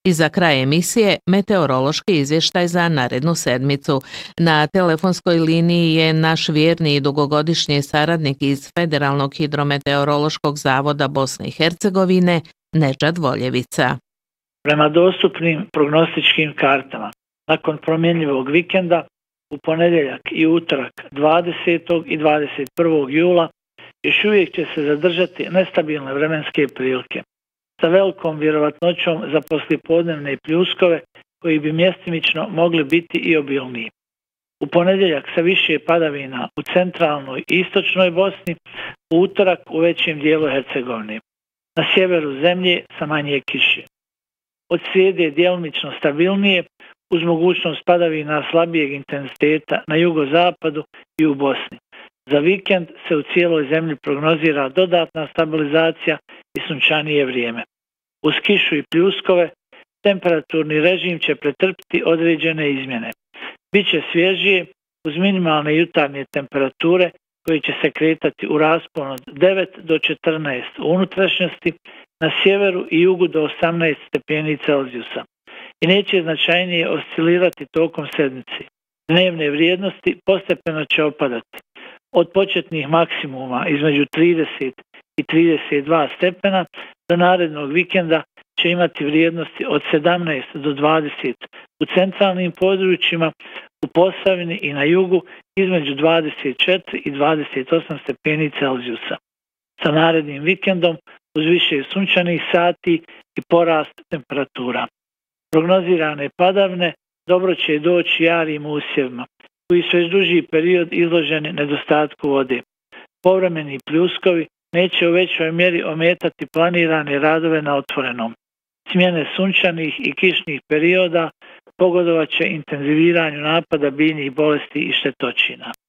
I za kraj emisije meteorološki izvještaj za narednu sedmicu. Na telefonskoj liniji je naš vjerni i dugogodišnji saradnik iz Federalnog hidrometeorološkog zavoda Bosne i Hercegovine, Nedžad Voljevica. Prema dostupnim prognostičkim kartama, nakon promjenjivog vikenda, u ponedjeljak i utorak 20. i 21. jula još uvijek će se zadržati nestabilne vremenske prilike, sa velikom vjerovatnoćom za poslijepodnevne pljuskove koji bi mjestimično mogli biti i obilniji. U ponedjeljak sa više padavina u centralnoj i istočnoj Bosni, u utorak u većem dijelu Hercegovine. Na sjeveru zemlje sa manje kiše. Od srijede djelomično stabilnije, uz mogućnost padavina slabijeg intenziteta na jugozapadu i u Bosni. Za vikend se u cijeloj zemlji prognozira dodatna stabilizacija i sunčanije vrijeme. Uz kišu i pljuskove, temperaturni režim će pretrpiti određene izmjene. Biće svježije uz minimalne jutarnje temperature koje će se kretati u rasponu od 9 do 14 u unutrašnjosti, na sjeveru i jugu do 18 stepeni Celzijusa i neće značajnije oscilirati tokom sedmice. Dnevne vrijednosti postepeno će opadati. Od početnih maksimuma između 30 i 32 stepena do narednog vikenda će imati vrijednosti od 17 do 20 u centralnim područjima, u Posavini i na jugu između 24 i 28 stepeni Celzijusa. Sa narednim vikendom uz više sunčanih sati i porast temperatura. Prognozirane padavine dobro će doći jarim usjevima, koji su već duži period izloženi nedostatku vode. Povremeni pljuskovi neće u većoj mjeri ometati planirane radove na otvorenom. Smjene sunčanih i kišnih perioda pogodovat će intenziviranju napada biljnih bolesti i štetočina.